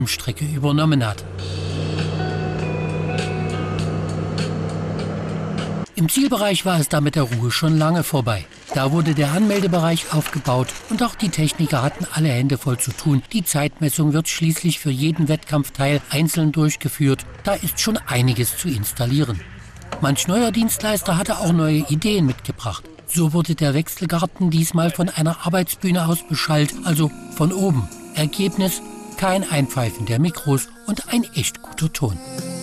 Strecke übernommen hat. Im Zielbereich war es da mit der Ruhe schon lange vorbei. Da wurde der Anmeldebereich aufgebaut und auch die Techniker hatten alle Hände voll zu tun. Die Zeitmessung wird schließlich für jeden Wettkampfteil einzeln durchgeführt. Da ist schon einiges zu installieren. Manch neuer Dienstleister hatte auch neue Ideen mitgebracht. So wurde der Wechselgarten diesmal von einer Arbeitsbühne aus beschallt, also von oben. Ergebnis: kein Einpfeifen der Mikros und ein echt guter Ton.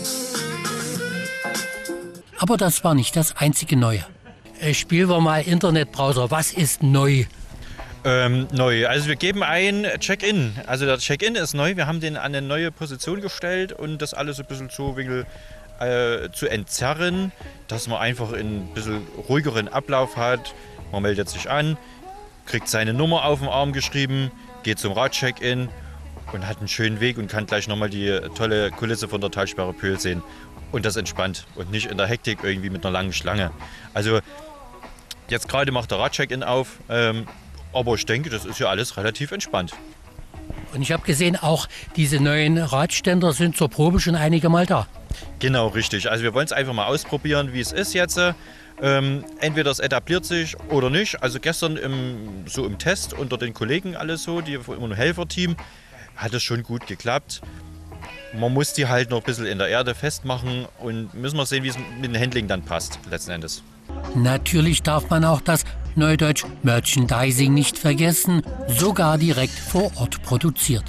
Aber das war nicht das einzige Neue. Spielen wir mal Internetbrowser. Was ist neu? Neu. Also wir geben ein Check-in. Also der Check-in ist neu. Wir haben den an eine neue Position gestellt und das alles ein bisschen zu entzerren, dass man einfach einen bisschen ruhigeren Ablauf hat. Man meldet sich an, kriegt seine Nummer auf den Arm geschrieben, geht zum Rad-Check-in und hat einen schönen Weg und kann gleich nochmal die tolle Kulisse von der Talsperre Pöhl sehen. Und das entspannt und nicht in der Hektik irgendwie mit einer langen Schlange. Also jetzt gerade macht der Rad-Check-in auf, aber ich denke, das ist ja alles relativ entspannt. Und ich habe gesehen, auch diese neuen Radständer sind zur Probe schon einige Mal da. Genau, richtig. Also wir wollen es einfach mal ausprobieren, wie es ist jetzt. Entweder es etabliert sich oder nicht. Also gestern im Test unter den Kollegen alles so, die im Helferteam, hat es schon gut geklappt. Man muss die halt noch ein bisschen in der Erde festmachen und müssen wir sehen, wie es mit dem Handling dann passt, letzten Endes. Natürlich darf man auch das Neudeutsch Merchandising nicht vergessen, sogar direkt vor Ort produziert.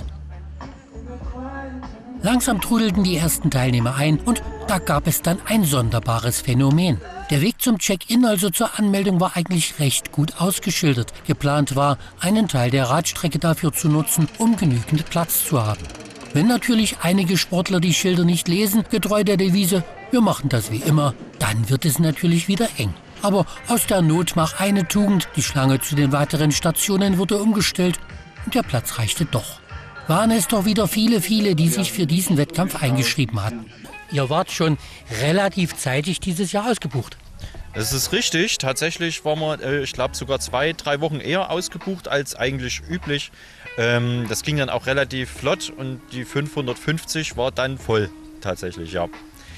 Langsam trudelten die ersten Teilnehmer ein und da gab es dann ein sonderbares Phänomen. Der Weg zum Check-in, also zur Anmeldung, war eigentlich recht gut ausgeschildert. Geplant war, einen Teil der Radstrecke dafür zu nutzen, um genügend Platz zu haben. Wenn natürlich einige Sportler die Schilder nicht lesen, getreu der Devise, wir machen das wie immer, dann wird es natürlich wieder eng. Aber aus der Not mach eine Tugend, die Schlange zu den weiteren Stationen wurde umgestellt und der Platz reichte doch. Waren es doch wieder viele, die sich für diesen Wettkampf eingeschrieben hatten. Ihr wart schon relativ zeitig dieses Jahr ausgebucht. Das ist richtig. Tatsächlich waren wir, ich glaube, sogar 2-3 Wochen eher ausgebucht als eigentlich üblich. Das ging dann auch relativ flott und die 550 war dann voll, tatsächlich, ja.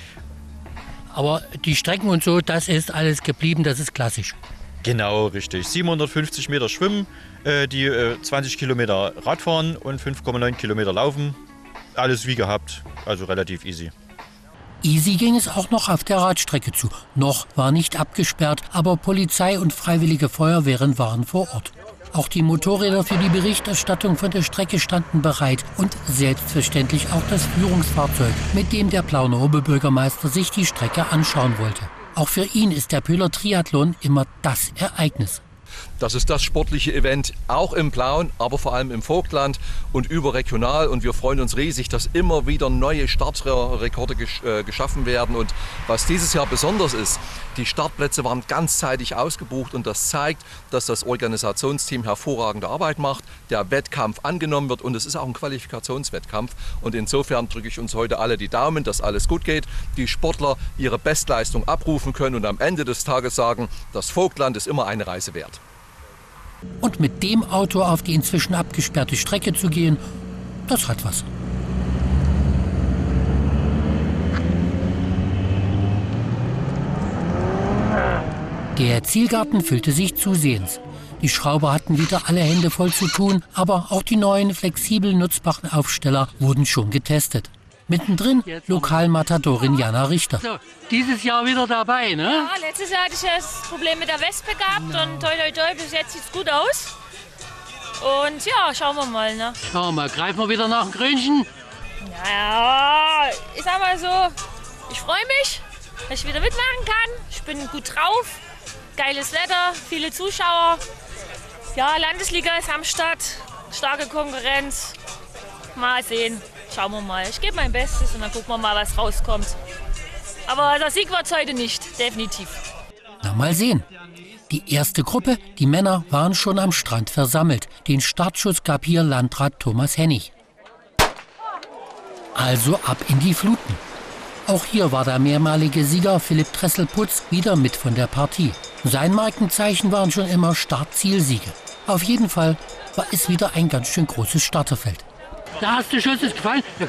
Aber die Strecken und so, das ist alles geblieben, das ist klassisch. Genau, richtig. 750 Meter Schwimmen, die 20 Kilometer Radfahren und 5,9 Kilometer Laufen. Alles wie gehabt, also relativ easy. Easy ging es auch noch auf der Radstrecke zu. Noch war nicht abgesperrt, aber Polizei und freiwillige Feuerwehren waren vor Ort. Auch die Motorräder für die Berichterstattung von der Strecke standen bereit und selbstverständlich auch das Führungsfahrzeug, mit dem der Plauner Oberbürgermeister sich die Strecke anschauen wollte. Auch für ihn ist der Pöhler Triathlon immer das Ereignis. Das ist das sportliche Event, auch im Plauen, aber vor allem im Vogtland und überregional. Und wir freuen uns riesig, dass immer wieder neue Startrekorde geschaffen werden. Und was dieses Jahr besonders ist, die Startplätze waren ganzzeitig ausgebucht und das zeigt, dass das Organisationsteam hervorragende Arbeit macht, der Wettkampf angenommen wird und es ist auch ein Qualifikationswettkampf. Und insofern drücke ich uns heute alle die Daumen, dass alles gut geht, die Sportler ihre Bestleistung abrufen können und am Ende des Tages sagen, das Vogtland ist immer eine Reise wert. Und mit dem Auto auf die inzwischen abgesperrte Strecke zu gehen, das hat was. Der Zielgarten füllte sich zusehends. Die Schrauber hatten wieder alle Hände voll zu tun, aber auch die neuen flexibel nutzbaren Aufsteller wurden schon getestet. Mittendrin Lokalmatadorin Jana Richter. So, dieses Jahr wieder dabei, ne? Ja, letztes Jahr hatte ich das Problem mit der Wespe gehabt und toi toi toi, bis jetzt sieht es gut aus. Und ja, schauen wir mal, ne? Schauen wir mal, greifen wir wieder nach dem Grünchen? Naja, ich sag mal so, ich freue mich, dass ich wieder mitmachen kann. Ich bin gut drauf, geiles Wetter, viele Zuschauer. Ja, Landesliga ist am Start, starke Konkurrenz. Mal sehen. Schauen wir mal. Ich gebe mein Bestes und dann gucken wir mal, was rauskommt. Aber der Sieg wird es heute nicht, definitiv. Na, mal sehen. Die erste Gruppe, die Männer, waren schon am Strand versammelt. Den Startschuss gab hier Landrat Thomas Hennig. Also ab in die Fluten. Auch hier war der mehrmalige Sieger Philipp Tresselputz wieder mit von der Partie. Sein Markenzeichen waren schon immer Start-Ziel-Siege. Auf jeden Fall war es wieder ein ganz schön großes Starterfeld. Der erste Schuss ist gefallen.